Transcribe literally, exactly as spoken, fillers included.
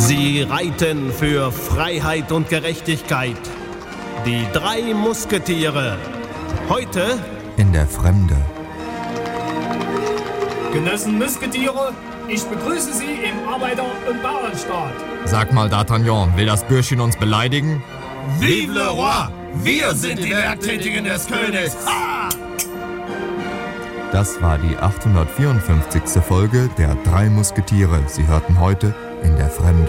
Sie reiten für Freiheit und Gerechtigkeit. Die drei Musketiere. Heute in der Fremde. Genossen Musketiere, ich begrüße Sie im Arbeiter- und Bauernstaat. Sag mal, D'Artagnan, will das Bürschchen uns beleidigen? Vive le roi! Wir sind die Werktätigen des Königs! Ha! Das war die achthundertvierundfünfzigste Folge der Drei Musketiere. Sie hörten heute in der Fremde.